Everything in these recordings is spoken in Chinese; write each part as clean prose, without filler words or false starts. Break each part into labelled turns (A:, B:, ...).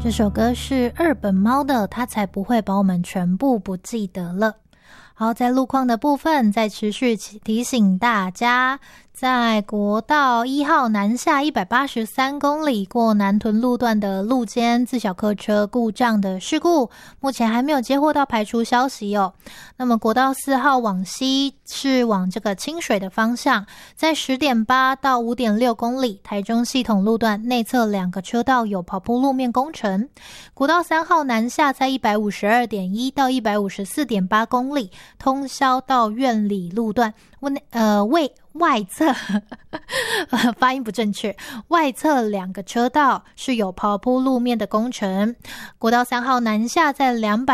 A: 这首歌是二本猫的，它才不会把我们全部不记得了。好，在路况的部分再持续提醒大家，在国道1号南下183公里过南屯路段的路肩自小客车故障的事故，目前还没有接获到排除消息哦。那么国道4号往西是往这个清水的方向，在10.8到5.6公里台中系统路段内侧2个车道有跑铺路面工程。国道3号南下在152.1到154.8公里通霄到苑里路段外侧发音不正确，外侧2个车道是有跑铺路面的工程。国道3号南下在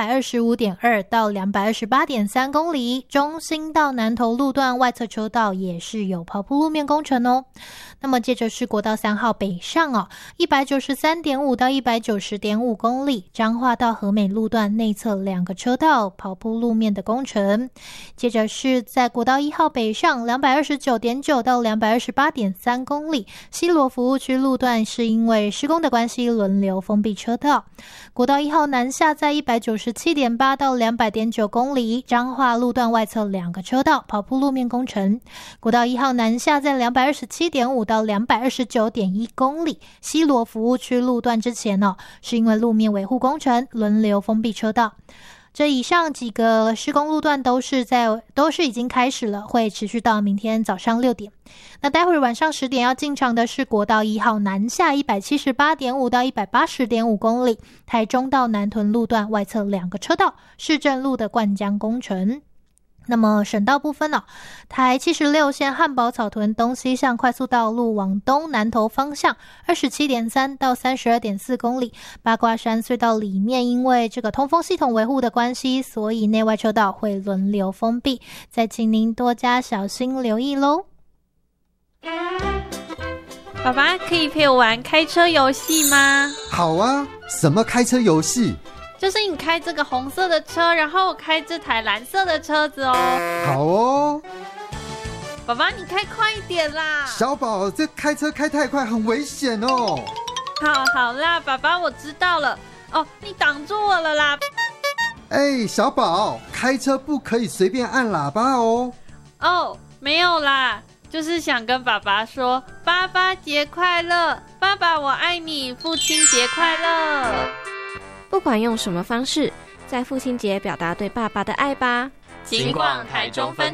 A: 225.2到228.3公里，中兴到南投路段外侧车道也是有跑铺路面工程哦。那么接着是国道3号北上哦，193.5到190.5公里，彰化到和美路段内侧2个车道跑铺路面的工程。接着是在国道1号北上229.9到228.3公里，西螺服务区路段是因为施工的关系轮流封闭车道。国道1号南下在197.8到200.9公里，彰化路段外侧2个车道跑铺路面工程。国道1号南下在227.5到229.1公里，西螺服务区路段之前是因为路面维护工程轮流封闭车道。这以上几个施工路段都是已经开始了，会持续到明天早上6点。那待会儿晚上10点要进场的是国道1号南下178.5到180.5公里，台中到南屯路段外侧2个车道市政路的灌浆工程。那么省道部分台76线汉宝草屯东西向快速道路往东南投方向 27.3 到 32.4 公里，八卦山隧道里面因为这个通风系统维护的关系，所以内外车道会轮流封闭，再请您多加小心留意咯。
B: 爸爸可以陪我玩开车游戏吗？
C: 好啊，什么开车游戏？
B: 就是你开这个红色的车，然后我开这台蓝色的车子哦。
C: 好哦。
B: 爸爸你开快一点啦。
C: 小宝，这开车开太快很危险哦。
B: 好啦，爸爸我知道了。哦，你挡住我了啦。
C: 小宝，开车不可以随便按喇叭哦。
B: 哦，没有啦，就是想跟爸爸说爸爸节快乐，爸爸我爱你，父亲节快乐。
D: 不管用什么方式，在父亲节表达对爸爸的爱吧。
E: 金广台中分